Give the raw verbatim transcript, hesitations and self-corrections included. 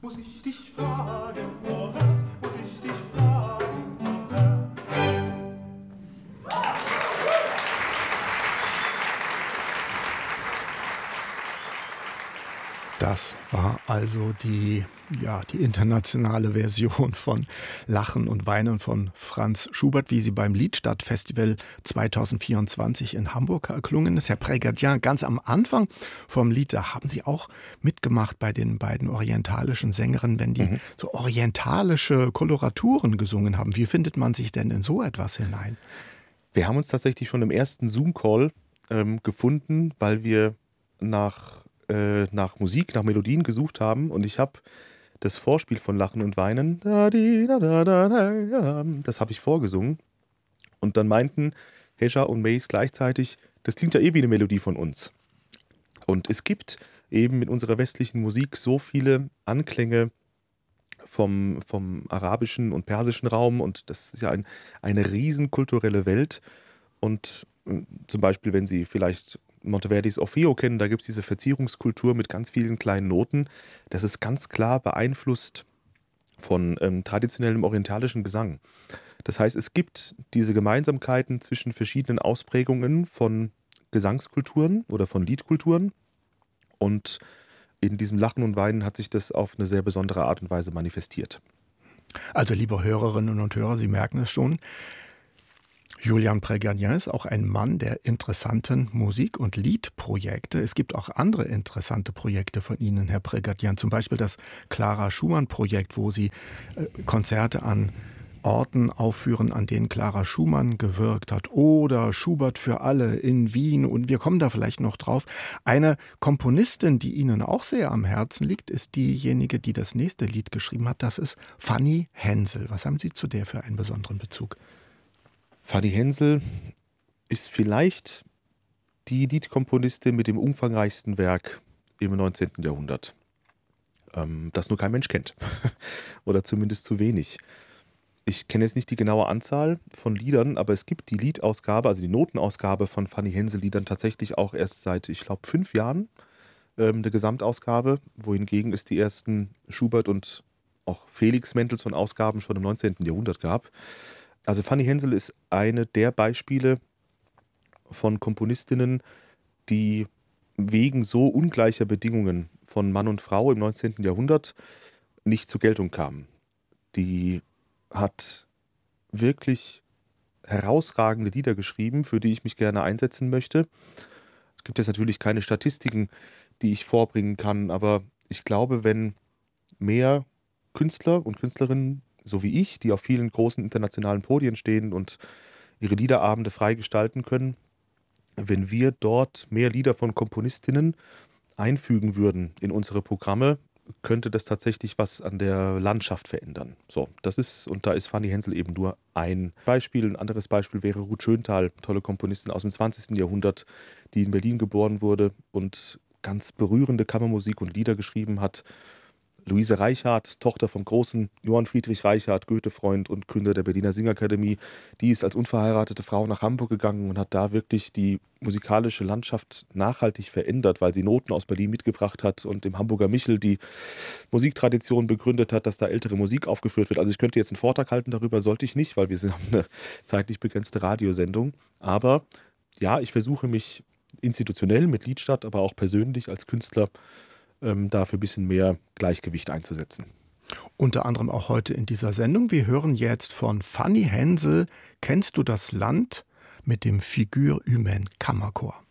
muss ich dich fragen, oh Herz, muss ich dich fragen, oh Herz. Das war also die, ja, die internationale Version von Lachen und Weinen von Franz Schubert, wie sie beim Liedstadt-Festival zweitausendvierundzwanzig in Hamburg erklungen ist. Herr Prégardien, ganz am Anfang vom Lied, da haben Sie auch mitgemacht bei den beiden orientalischen Sängerinnen, wenn die mhm. so orientalische Koloraturen gesungen haben. Wie findet man sich denn in so etwas hinein? Wir haben uns tatsächlich schon im ersten Zoom-Call ähm, gefunden, weil wir nach nach Musik, nach Melodien gesucht haben und ich habe das Vorspiel von Lachen und Weinen, das habe ich vorgesungen und dann meinten Hescha und Mace gleichzeitig, das klingt ja eh wie eine Melodie von uns. Und es gibt eben in unserer westlichen Musik so viele Anklänge vom, vom arabischen und persischen Raum und das ist ja ein, eine riesenkulturelle Welt und zum Beispiel, wenn Sie vielleicht Monteverdis Orfeo kennen, da gibt es diese Verzierungskultur mit ganz vielen kleinen Noten. Das ist ganz klar beeinflusst von ähm, traditionellem orientalischen Gesang. Das heißt, es gibt diese Gemeinsamkeiten zwischen verschiedenen Ausprägungen von Gesangskulturen oder von Liedkulturen. Und in diesem Lachen und Weinen hat sich das auf eine sehr besondere Art und Weise manifestiert. Also, liebe Hörerinnen und Hörer, Sie merken es schon, Julian Prégardien ist auch ein Mann der interessanten Musik- und Liedprojekte. Es gibt auch andere interessante Projekte von Ihnen, Herr Prégardien, zum Beispiel das Clara Schumann-Projekt, wo Sie äh, Konzerte an Orten aufführen, an denen Clara Schumann gewirkt hat, oder Schubert für alle in Wien, und wir kommen da vielleicht noch drauf. Eine Komponistin, die Ihnen auch sehr am Herzen liegt, ist diejenige, die das nächste Lied geschrieben hat. Das ist Fanny Hensel. Was haben Sie zu der für einen besonderen Bezug? Fanny Hensel ist vielleicht die Liedkomponistin mit dem umfangreichsten Werk im neunzehnten Jahrhundert, ähm, das nur kein Mensch kennt oder zumindest zu wenig. Ich kenne jetzt nicht die genaue Anzahl von Liedern, aber es gibt die Liedausgabe, also die Notenausgabe von Fanny Hensel-Liedern tatsächlich auch erst seit, ich glaube, fünf Jahren ähm, eine Gesamtausgabe, wohingegen es die ersten Schubert- und auch Felix Mendelssohn-Ausgaben schon im neunzehnten Jahrhundert gab. Also Fanny Hensel ist eine der Beispiele von Komponistinnen, die wegen so ungleicher Bedingungen von Mann und Frau im neunzehnten Jahrhundert nicht zur Geltung kamen. Die hat wirklich herausragende Lieder geschrieben, für die ich mich gerne einsetzen möchte. Es gibt jetzt natürlich keine Statistiken, die ich vorbringen kann, aber ich glaube, wenn mehr Künstler und Künstlerinnen so wie ich, die auf vielen großen internationalen Podien stehen und ihre Liederabende frei gestalten können, wenn wir dort mehr Lieder von Komponistinnen einfügen würden in unsere Programme, könnte das tatsächlich was an der Landschaft verändern. So, das ist, und da ist Fanny Hensel eben nur ein Beispiel. Ein anderes Beispiel wäre Ruth Schönthal, tolle Komponistin aus dem zwanzigsten Jahrhundert, die in Berlin geboren wurde und ganz berührende Kammermusik und Lieder geschrieben hat. Luise Reichardt, Tochter vom großen Johann Friedrich Reichardt, Goethe-Freund und Gründer der Berliner Singakademie, die ist als unverheiratete Frau nach Hamburg gegangen und hat da wirklich die musikalische Landschaft nachhaltig verändert, weil sie Noten aus Berlin mitgebracht hat und im Hamburger Michel die Musiktradition begründet hat, dass da ältere Musik aufgeführt wird. Also ich könnte jetzt einen Vortrag halten darüber, sollte ich nicht, weil wir sind eine zeitlich begrenzte Radiosendung. Aber ja, ich versuche mich institutionell mit Liedstadt, aber auch persönlich als Künstler Ähm, dafür ein bisschen mehr Gleichgewicht einzusetzen. Unter anderem auch heute in dieser Sendung. Wir hören jetzt von Fanny Hensel, Kennst du das Land? Mit dem Figure Humaine Kammerchor.